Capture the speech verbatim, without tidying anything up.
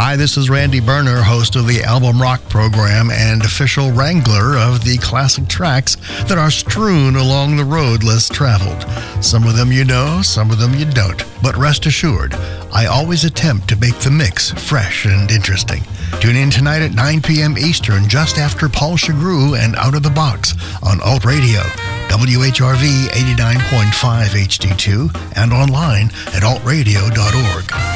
Hi, this is Randy Berner, host of the Album Rock program and official wrangler of the classic tracks that are strewn along the road less traveled. Some of them you know, some of them you don't. But rest assured, I always attempt to make the mix fresh and interesting. Tune in tonight at nine p.m. Eastern, just after Paul Chagru and Out of the Box on Alt Radio, W H R V eighty-nine point five H D two, and online at alt radio dot org.